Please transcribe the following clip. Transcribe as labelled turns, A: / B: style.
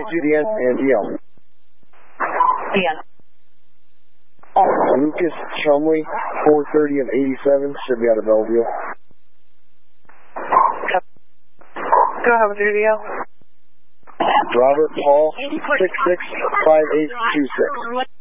A: to the end and DL.
B: DL.
A: Lucas Chumley, 430 of 87, should be out of Bellevue.
B: Go ahead with your DL.
A: Robert Paul, 665826.